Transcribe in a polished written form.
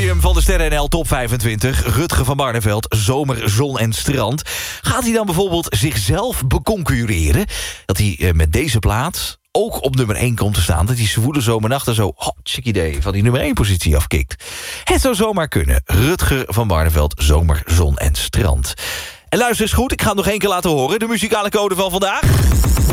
podium van de Sterren NL Top 25. Rutger van Barneveld, Zomer, Zon en Strand. Gaat hij dan bijvoorbeeld zichzelf beconcurreren? Dat hij met deze plaat ook op nummer 1 komt te staan. Dat hij zwoele zomernachten zo, chic idee, van die nummer 1 positie afkikt. Het zou zomaar kunnen. Rutger van Barneveld, Zomer, Zon en Strand. En luister eens goed, ik ga het nog 1 keer laten horen. De muzikale code van vandaag.